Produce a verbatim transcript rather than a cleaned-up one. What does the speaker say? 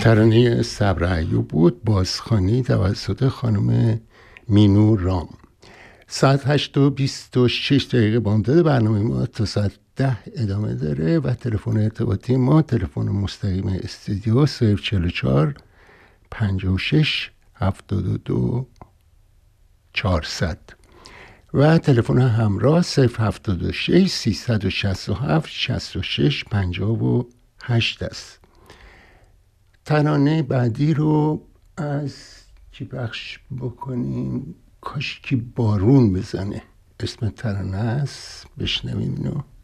ترانه صبر ایوب بود، بازخوانی توسط خانم مینو رام. ساعت هشت و بیست و شش دقیقه بامداد برنامه ما تا ساعت ده ادامه داره و تلفن ارتباطی ما تلفن مستقیم استودیو صفر چهل و چهار پنجاه و شش هفتاد و دو چهارصد و تلفن همراه صفر هفتاد و شش سیصد و شصت و هفت شصت و شش پنجاه و هشت است. ترانه بعدی رو از چی پخش بکنیم؟ کاش که بارون بزنه اسم ترانه است، بشنویم اینو.